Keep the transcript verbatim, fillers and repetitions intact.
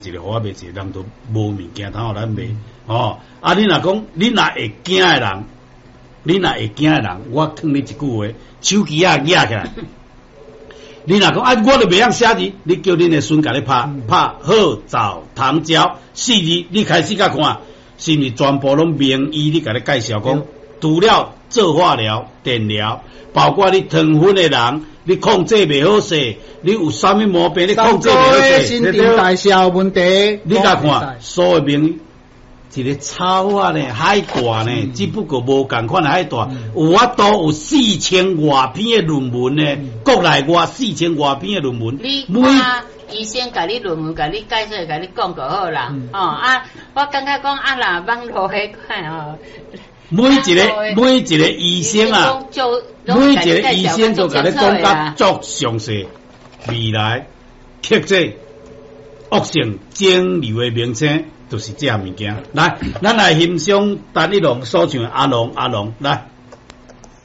一个，互我卖一个，人都无物件通互咱卖。哦，啊，你若讲，你若会惊诶人，你若会惊诶人，我劝你一句话，手机啊举起来。你若讲啊，我都袂晓写字，你叫恁诶孙甲你拍拍好枣糖椒四字，你开始甲看，是毋是全部拢名医？你甲你介绍讲，除了做化疗、电疗，包括你糖分诶人，你控制袂好势，你有啥物毛病，你控制袂好势， 新陈代谢问题， 你甲看，所有名医。一个草啊呢，海大呢，只不过无共款海大，有法度有四千外篇的论文呢，国内外四千外篇的论文。 你看医生甲你论文，甲你介绍，甲你讲就好啦。哦啊，我感觉讲啊啦，网络迄款哦。 每一个每一个医生啊，每一个医生都甲你讲甲足详细，未来克制恶性肿瘤的名称。就是这物件，来，咱来欣赏陈一龙所唱的阿龙阿龙，来。